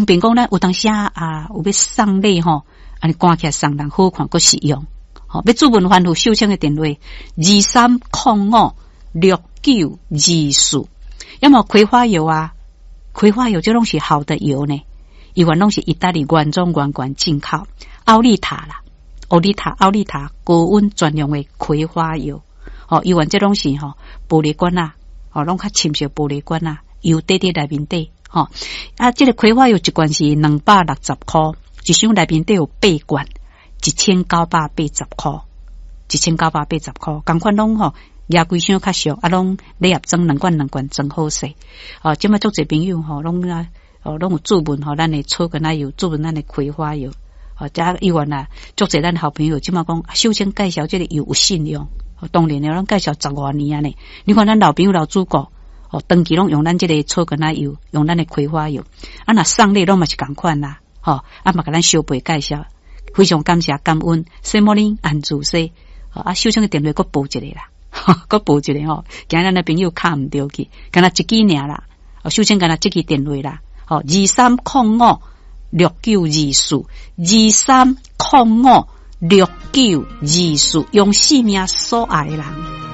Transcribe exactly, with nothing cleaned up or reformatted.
便讲咱有当时啊有要送礼吼，安尼赶起来送人好看，佫实用。好，要注文番户秀清的电话二三零五六九二四。要么葵花油啊，葵花油这拢是好的油呢，伊原拢是意大利原装原罐进口，奥利塔啦，奥利塔奥利塔高温专用的葵花油。哦，伊原这拢是吼玻璃罐啊，哦，拢较深色玻璃罐啊，油滴滴内面底。吼啊，这个葵花油一罐是两百六十块，一箱内面底有八罐，一千九百八十块，一千九百八十块，同款拢吼。压规箱较俗，啊，拢礼盒装两罐两罐真好势。哦，即摆足侪朋友吼，拢啊，哦，拢有注文吼，咱的草根奶油，注文咱的葵花油。哦，加伊原啊，足侪咱好朋友，即摆讲秀清介绍这个油有信用。哦，当然了，咱介绍十多年啊呢。你看咱老朋友老主顾，哦，长期拢用咱这个草根奶油，用咱的葵花油。啊，那送礼拢嘛是共款啦。吼、哦，啊嘛甲咱小辈介绍，非常感谢感恩。什么呢？安住说，哦，啊，秀清的电话佫报一个啦。佫报一个吼，今咱的朋友卡唔到去，敢若一支尔啦。哦，首先敢若这支电话啦，哦，二三零五六九二四，二三零五六九二四，用生命所爱的人。